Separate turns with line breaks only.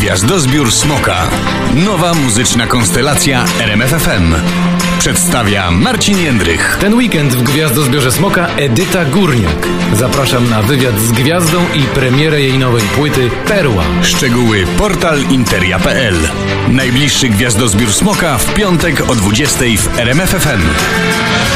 Gwiazdozbiór Smoka. Nowa muzyczna konstelacja RMF FM. Przedstawia Marcin Jędrych.
Ten weekend w Gwiazdozbiorze Smoka Edyta Górniak. Zapraszam na wywiad z gwiazdą i premierę jej nowej płyty Perła.
Szczegóły portal interia.pl. Najbliższy Gwiazdozbiór Smoka w piątek o 20:00 w RMF FM.